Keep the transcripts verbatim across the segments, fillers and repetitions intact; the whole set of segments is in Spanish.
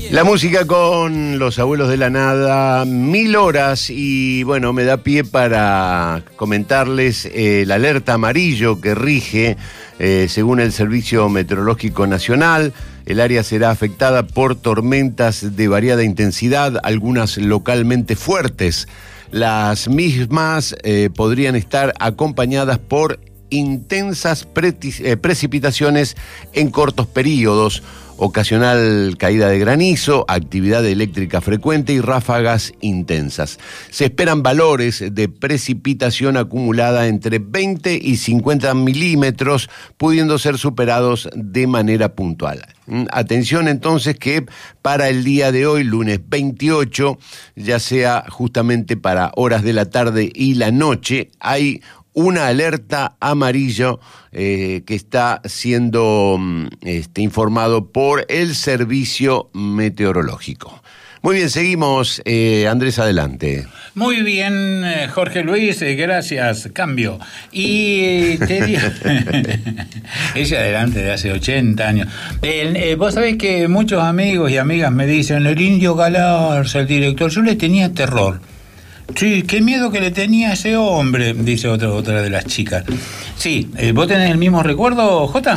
La música con Los Abuelos de la Nada, Mil Horas, y bueno, me da pie para comentarles eh, el alerta amarillo que rige, eh, según el Servicio Meteorológico Nacional. El área será afectada por tormentas de variada intensidad, algunas localmente fuertes. Las mismas eh, podrían estar acompañadas por intensas pre- eh, precipitaciones en cortos periodos, ocasional caída de granizo, actividad eléctrica frecuente y ráfagas intensas. Se esperan valores de precipitación acumulada entre veinte y cincuenta milímetros, pudiendo ser superados de manera puntual. Atención entonces que para el día de hoy, lunes veintiocho, ya sea justamente para horas de la tarde y la noche, hay una alerta amarillo eh, que está siendo este, informado por el Servicio Meteorológico. Muy bien, seguimos. Eh, Andrés, adelante. Muy bien, Jorge Luis, eh, gracias. Cambio. Y te digo, ella adelante de hace ochenta años. Eh, eh, vos sabés que muchos amigos y amigas me dicen, el Indio Galarza, el director, yo le tenía terror. Sí, qué miedo que le tenía a ese hombre, dice otra, otra de las chicas. Sí, eh, ¿vos tenés el mismo recuerdo, Jota?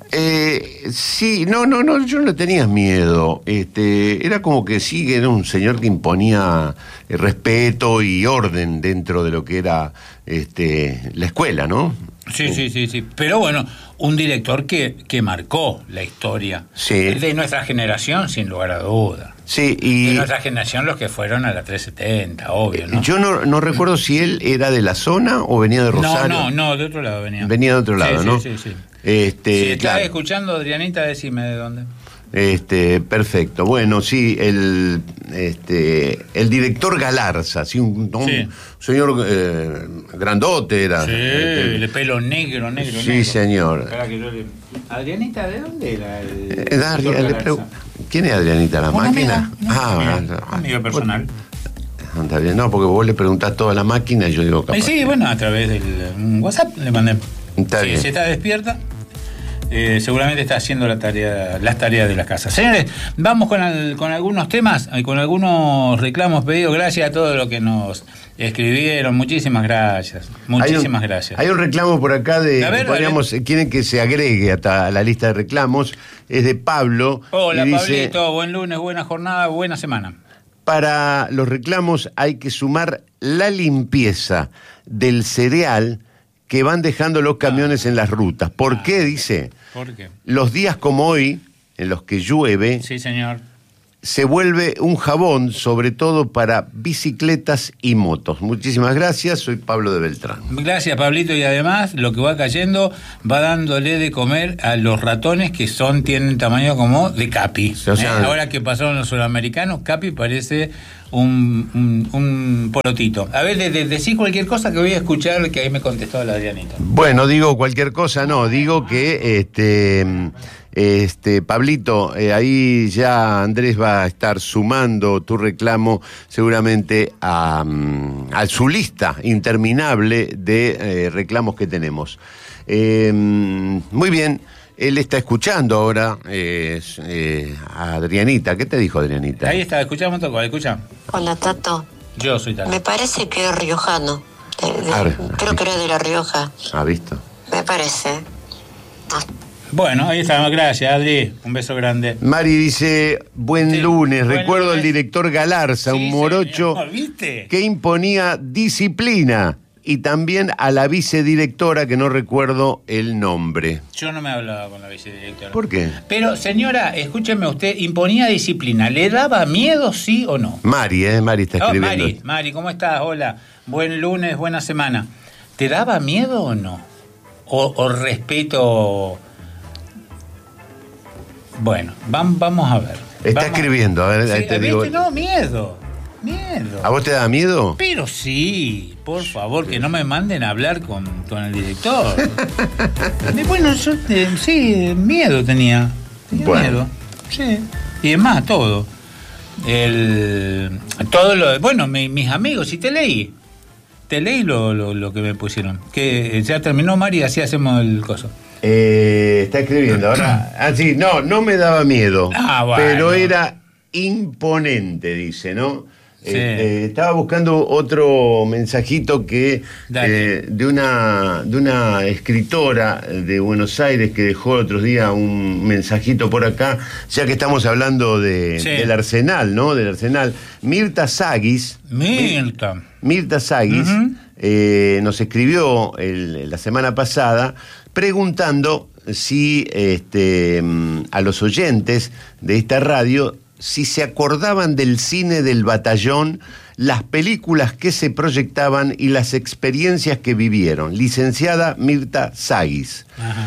Eh, sí, no, no, no, yo no tenía miedo. Este, era como que sí, era un señor que imponía eh, respeto y orden dentro de lo que era este, la escuela, ¿no? Sí, sí, sí, sí. Pero bueno, un director que, que marcó la historia. Sí. De nuestra generación, sin lugar a duda. Sí, y de nuestra generación los que fueron a la trescientos setenta, obvio, ¿no? Yo no, no recuerdo si él era de la zona o venía de Rosario. No, no, no, de otro lado venía. Venía de otro lado, sí, ¿no? Sí, sí, sí. Este, si estás claro. escuchando, Adrianita, decime de dónde. Este, perfecto. Bueno, sí, el, este, el director Galarza, sí, un, un sí. señor eh, grandote era. Sí, este, de pelo negro, negro, sí, negro. señor. Que yo le... Adrianita, ¿de dónde era el Eh, Adrián, le pregu... ¿Quién es Adrianita? ¿La Una máquina? Amiga, ah, amiga, ah, amiga personal. Anda bien, no, porque vos le preguntás toda la máquina y yo digo capaz. Eh, sí, bueno, a través del um, WhatsApp le mandé. Está sí, bien. Si está despierta, eh, seguramente está haciendo la tarea, las tareas de la casa. Señores, vamos con, al, con algunos temas, con algunos reclamos pedidos. Gracias a todos los que nos escribieron. Muchísimas gracias. Muchísimas hay un, gracias. Hay un reclamo por acá de. A ver, podríamos, quieren que se agregue hasta a la lista de reclamos. Es de Pablo. Hola, y dice, Pablito. Buen lunes, buena jornada, buena semana. Para los reclamos hay que sumar la limpieza del cereal que van dejando los camiones ah, en las rutas. ¿Por ah, qué? Dice. ¿Por qué? Los días como hoy, en los que llueve, sí, señor, se vuelve un jabón, sobre todo para bicicletas y motos. Muchísimas gracias, soy Pablo de Beltrán. Gracias, Pablito, y además lo que va cayendo va dándole de comer a los ratones que son tienen tamaño como de Capi. O sea, ¿eh? Ahora que pasaron los sudamericanos, Capi parece un, un, un porotito. A ver, de, de, decí cualquier cosa que voy a escuchar, que ahí me contestó la Adrianita. Bueno, digo cualquier cosa, no, digo que este... Este, Pablito, eh, ahí ya Andrés va a estar sumando tu reclamo seguramente a, a su lista interminable de eh, reclamos que tenemos. Eh, muy bien, él está escuchando ahora eh, eh, a Adrianita. ¿Qué te dijo Adrianita? Ahí está, escuchamos todo, escucha. Hola, Tato. Yo soy Tato. Me parece que es riojano. De, de, Ar, creo que era de La Rioja. ¿Ha visto? Me parece. No. Bueno, ahí está, gracias, Adri, un beso grande. Mari dice, buen sí, lunes, buen recuerdo lunes. Al director Galarza, sí, un morocho señor, ¿viste? Que imponía disciplina, y también a la vicedirectora, que no recuerdo el nombre. Yo no me hablaba con la vicedirectora. ¿Por qué? Pero, señora, escúcheme usted, imponía disciplina, ¿le daba miedo, sí o no? Mari, ¿eh? Mari está escribiendo. Oh, Mari, Mari, ¿cómo estás? Hola, buen lunes, buena semana. ¿Te daba miedo o no? O, o respeto... Bueno, vamos, vamos a ver. Está vamos. escribiendo, a ver, sí, ahí te ¿viste? digo. No, miedo, miedo. ¿A vos te da miedo? Pero sí, por favor, que no me manden a hablar con, con el director. Bueno, yo eh, sí, miedo tenía. tenía bueno. Miedo, sí. Y es más, todo. El, todo lo, bueno, mi, mis amigos, y te leí. Te leí lo, lo, lo que me pusieron. Que ya terminó, Mari, así hacemos el coso. Eh, está escribiendo ahora. Ah, sí, no, no me daba miedo. Ah, bueno. Pero era imponente, dice, ¿no? Sí. Eh, eh, estaba buscando otro mensajito que eh, de una de una escritora de Buenos Aires que dejó el otro día un mensajito por acá, ya que estamos hablando de, sí. del Arsenal, ¿no? Del Arsenal. Mirta Saguis. Mirta. Mirta Saguis uh-huh. eh, nos escribió el, la semana pasada preguntando si este, a los oyentes de esta radio si se acordaban del cine del Batallón, las películas que se proyectaban y las experiencias que vivieron. Licenciada Mirta Saguis.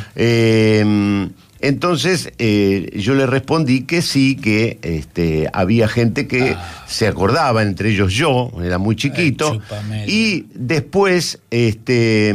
Eh, entonces eh, yo le respondí que sí, que este, había gente que ah. se acordaba, entre ellos yo, era muy chiquito, eh, y después este,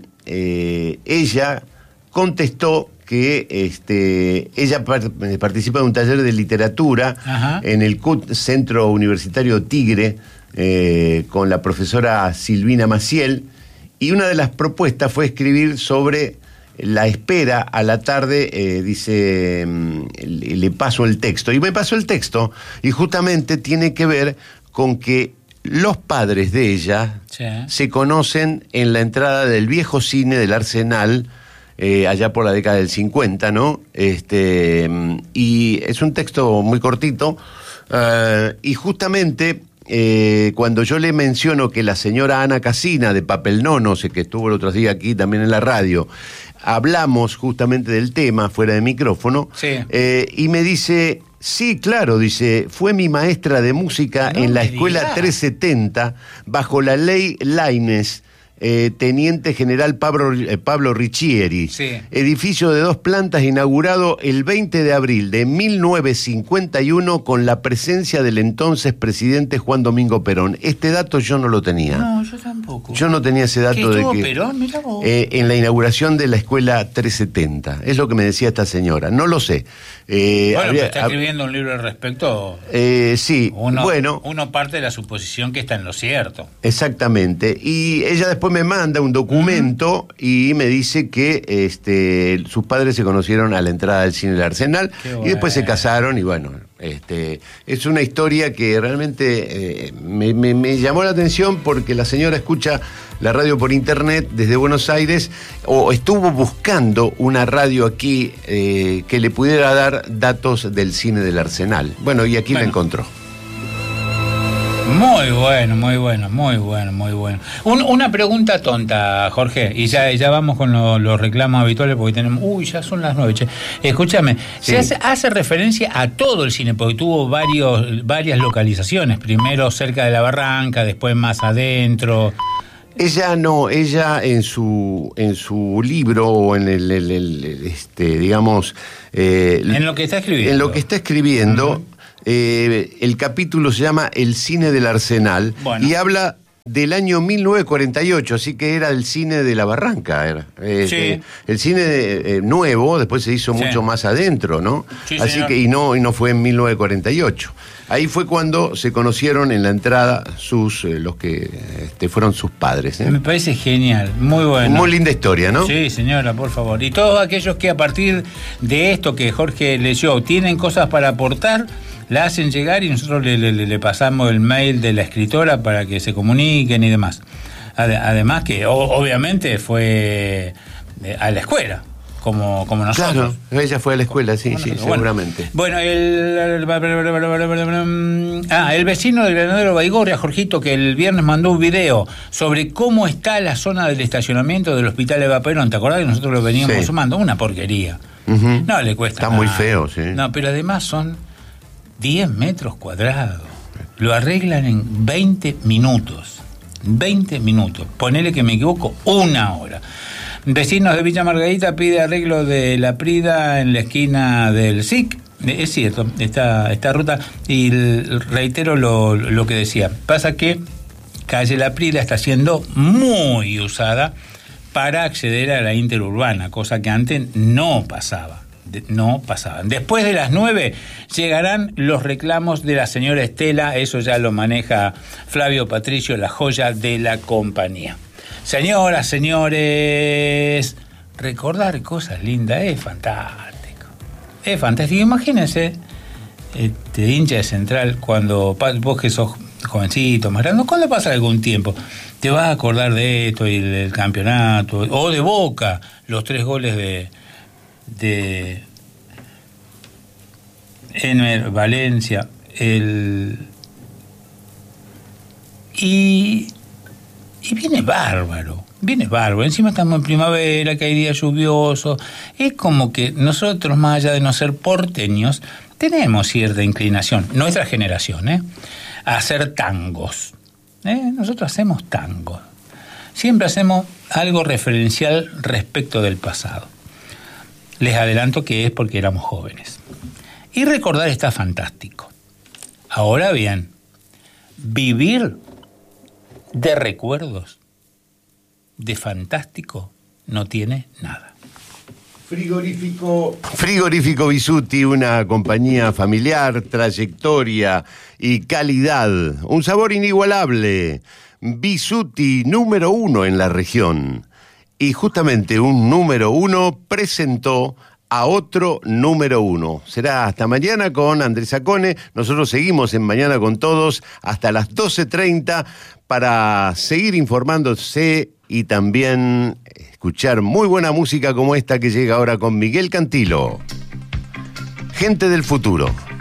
eh, ella contestó que este, ella participa de un taller de literatura Ajá. en el C U T, Centro Universitario Tigre, eh, con la profesora Silvina Maciel, y una de las propuestas fue escribir sobre la espera a la tarde, eh, dice, le, le paso el texto, y me pasó el texto, y justamente tiene que ver con que los padres de ella sí. se conocen en la entrada del viejo cine del Arsenal, Eh, allá por la década del cincuenta, ¿no? Este, y es un texto muy cortito, uh, y justamente eh, cuando yo le menciono que la señora Ana Casina de Papel Nono, sé que estuvo el otro día aquí también en la radio, hablamos justamente del tema fuera de micrófono, sí. eh, y me dice, sí, claro, dice, fue mi maestra de música no en la escuela diga. trescientos setenta, bajo la ley Laínez, Eh, Teniente General Pablo, eh, Pablo Riccieri, sí. edificio de dos plantas inaugurado el veinte de abril de mil novecientos cincuenta y uno con la presencia del entonces presidente Juan Domingo Perón. Este dato yo no lo tenía. No, yo tampoco. Yo no tenía ese dato de que Perón? Mira vos. Eh, en la inauguración de la escuela trescientos setenta. Es lo que me decía esta señora. No lo sé. Eh, bueno, habría, está escribiendo un libro al respecto. Eh, sí, uno, bueno. Uno parte de la suposición que está en lo cierto. Exactamente. Y ella después me manda un documento uh-huh. y me dice que este, sus padres se conocieron a la entrada del cine del Arsenal y después se casaron y bueno, este, es una historia que realmente eh, me, me, me llamó la atención porque la señora escucha la radio por internet desde Buenos Aires o estuvo buscando una radio aquí eh, que le pudiera dar datos del cine del Arsenal. Bueno, y aquí bueno. la encontró. Muy bueno, muy bueno, muy bueno, muy bueno. Un, una pregunta tonta, Jorge, y ya, ya vamos con lo, los reclamos habituales porque tenemos... Uy, ya son las nueve. Che. Escúchame, sí. se hace, hace referencia a todo el cine porque tuvo varios, varias localizaciones. Primero cerca de la Barranca, después más adentro... Ella no, ella en su en su libro o en el, el, el este digamos eh, en lo que está escribiendo en lo que está escribiendo uh-huh. eh, el capítulo se llama El cine del Arsenal bueno. y habla del año mil novecientos cuarenta y ocho, así que era el cine de la Barranca, era eh, sí. eh, el cine eh, nuevo, después se hizo sí. mucho más adentro, ¿no? Sí, así señor. que y no y no fue en mil novecientos cuarenta y ocho. Ahí fue cuando se conocieron en la entrada sus eh, los que este, fueron sus padres. ¿eh? Me parece genial, muy bueno. Muy linda historia, ¿no? Sí, señora, por favor. Y todos aquellos que a partir de esto que Jorge leyó tienen cosas para aportar, la hacen llegar y nosotros le, le, le pasamos el mail de la escritora para que se comuniquen y demás. Además que o, obviamente fue a la escuela. Como, como nosotros. Claro, ella fue a la escuela, sí, sí, bueno, seguramente. Bueno, el, ah, el vecino del Granadero Baigorria, Jorgito, que el viernes mandó un video sobre cómo está la zona del estacionamiento del Hospital Eva Perón. ¿Te acordás que nosotros lo veníamos sí. sumando? Una porquería. Uh-huh. No le cuesta Está nada. muy feo, sí. No, pero además son diez metros cuadrados. Lo arreglan en veinte minutos. veinte minutos. Ponele que me equivoco, una hora. Vecinos de Villa Margarita pide arreglo de la Prida en la esquina del S I C. Es cierto, esta, esta ruta, y reitero lo, lo que decía. Pasa que calle La Prida está siendo muy usada para acceder a la interurbana, cosa que antes no pasaba. No pasaban. Después de las nueve llegarán los reclamos de la señora Estela, eso ya lo maneja Flavio Patricio, la joya de la compañía. Señoras, señores, recordar cosas lindas es fantástico. Es fantástico. Imagínense, este, hincha de Central, cuando vos que sos jovencito, más grande, cuando pasa algún tiempo, te vas a acordar de esto y del campeonato, o de Boca, los tres goles de de Enner Valencia, el y y viene bárbaro, viene bárbaro. Encima estamos en primavera, que hay días lluviosos. Es como que nosotros, más allá de no ser porteños, tenemos cierta inclinación, nuestra generación, ¿eh? a hacer tangos. ¿eh? Nosotros hacemos tangos. Siempre hacemos algo referencial respecto del pasado. Les adelanto que es porque éramos jóvenes. Y recordar está fantástico. Ahora bien, vivir de recuerdos, de fantástico, no tiene nada. Frigorífico, Frigorífico Bisutti, una compañía familiar, trayectoria y calidad. Un sabor inigualable. Bisutti, número uno en la región. Y justamente un número uno presentó a otro número uno. Será hasta mañana con Andrés Acone. Nosotros seguimos en Mañana con Todos hasta las doce treinta para seguir informándose y también escuchar muy buena música como esta que llega ahora con Miguel Cantilo. Gente del futuro.